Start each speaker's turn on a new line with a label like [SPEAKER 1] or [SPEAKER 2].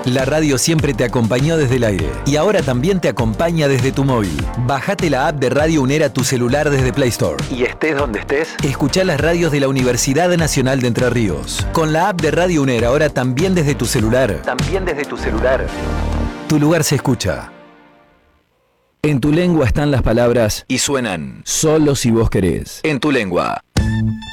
[SPEAKER 1] La radio siempre te acompañó desde el aire y ahora también te acompaña desde tu móvil. Bajate la app de Radio UNER a tu celular desde Play Store. Y estés donde estés, escuchá las radios de la Universidad Nacional de Entre Ríos. Con la app de Radio UNER ahora también desde tu celular. Tu lugar se escucha. En tu lengua están las palabras y suenan solo si vos querés. En tu lengua.